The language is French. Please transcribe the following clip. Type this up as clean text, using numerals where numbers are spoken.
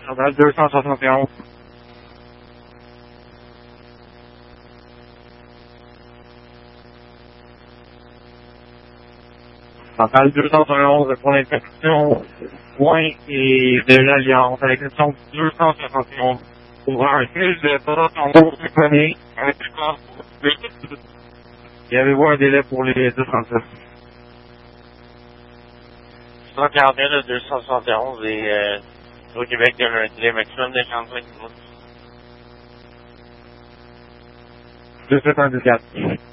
Chantal 271. Chantal 271 pour l'intersection Point et de l'Alliance à l'exception 271 pour un fil de potentiel synchronie avec le corps. Y avez-vous un délai pour les 237? 141 de 271 et au Québec, il y a un délai maximum de 45 minutes. 274.